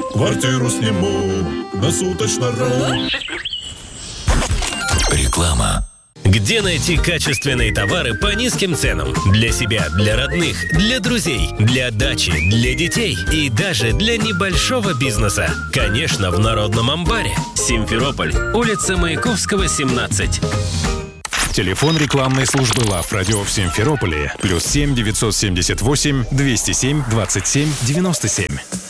Квартиру сниму на суточно-ру. Реклама. Где найти качественные товары по низким ценам? Для себя, для родных, для друзей, для дачи, для детей и даже для небольшого бизнеса. Конечно, в Народном амбаре. Симферополь, улица Маяковского, 17. Телефон рекламной службы Love Radio в Симферополе +7 978 207 27 97.